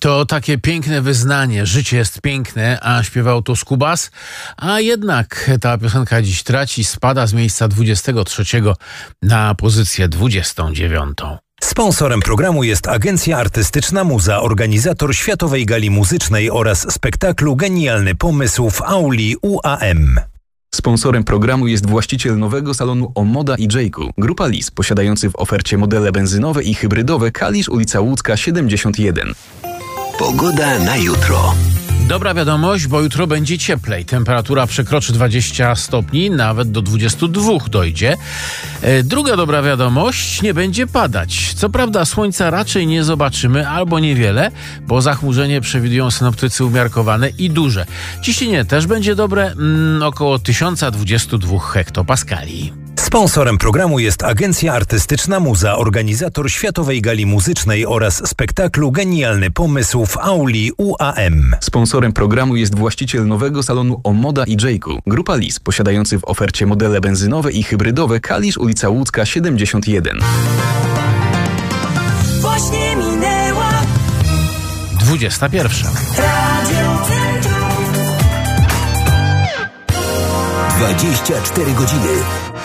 To takie piękne wyznanie. Życie jest piękne, a śpiewał to Skubas. A jednak ta piosenka dziś traci, spada z miejsca 23 na pozycję 29. Sponsorem programu jest Agencja Artystyczna Muza, organizator Światowej Gali Muzycznej oraz spektaklu Genialny Pomysł w auli UAM. Sponsorem programu jest właściciel nowego salonu Omoda i Jayku. Grupa Lis, posiadający w ofercie modele benzynowe i hybrydowe. Kalisz, ulica Łódzka 71. Pogoda na jutro. Dobra wiadomość, bo jutro będzie cieplej. Temperatura przekroczy 20 stopni, nawet do 22 dojdzie. Druga dobra wiadomość, nie będzie padać. Co prawda słońca raczej nie zobaczymy, albo niewiele, bo zachmurzenie przewidują synoptycy umiarkowane i duże. Ciśnienie też będzie dobre, około 1022 hektopaskali. Sponsorem programu jest Agencja Artystyczna Muza, organizator Światowej Gali Muzycznej oraz spektaklu Genialny Pomysł w auli UAM. Sponsorem programu jest właściciel nowego salonu Omoda i Jayku. Grupa Lis, posiadający w ofercie modele benzynowe i hybrydowe. Kalisz, ulica Łódzka 71. Właśnie minęła 21. Radio Centrum. 24 godziny